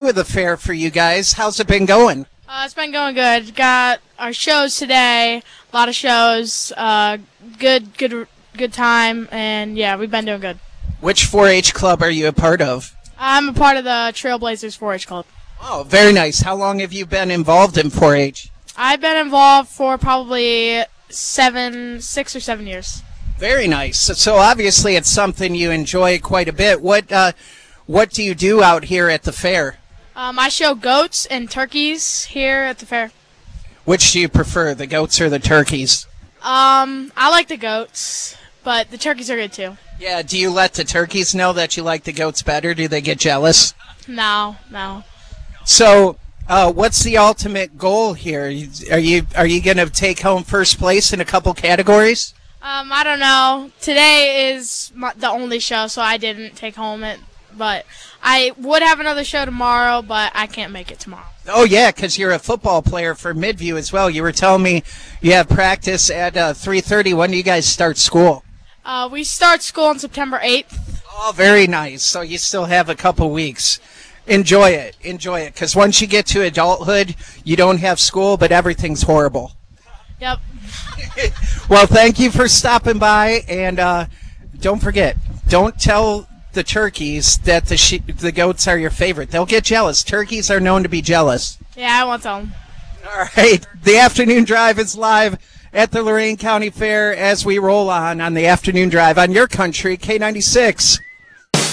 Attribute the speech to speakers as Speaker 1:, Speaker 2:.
Speaker 1: of the fair for you guys. How's it been going?
Speaker 2: It's been going good. Got our shows today. A lot of shows. Good time. And yeah, we've been doing good.
Speaker 1: Which 4-H club are you a part of?
Speaker 2: I'm a part of the Trailblazers 4-H club.
Speaker 1: Oh, very nice. How long have you been involved in 4-H?
Speaker 2: I've been involved for probably 6 or 7 years.
Speaker 1: Very nice. So obviously it's something you enjoy quite a bit. What do you do out here at the fair?
Speaker 2: I show goats and turkeys here at the fair.
Speaker 1: Which do you prefer, the goats or the turkeys?
Speaker 2: I like the goats, but the turkeys are good too.
Speaker 1: Yeah, do you let the turkeys know that you like the goats better? Do they get jealous?
Speaker 2: No.
Speaker 1: So, what's the ultimate goal here? Are you going to take home first place in a couple categories?
Speaker 2: I don't know. Today is the only show, so I didn't take home it. But I would have another show tomorrow, but I can't make it tomorrow.
Speaker 1: Oh, yeah, because you're a football player for Midview as well. You were telling me you have practice at 3:30. When do you guys start school?
Speaker 2: We start school on September 8th.
Speaker 1: Oh, very nice. So you still have a couple weeks. Enjoy it, because once you get to adulthood, you don't have school, but everything's horrible.
Speaker 2: Yep.
Speaker 1: Well, thank you for stopping by, and don't forget, don't tell the turkeys that the goats are your favorite. They'll get jealous. Turkeys are known to be jealous.
Speaker 2: Yeah, I won't tell them.
Speaker 1: All right. The Afternoon Drive is live at the Lorain County Fair as we roll on the Afternoon Drive on your country, K96.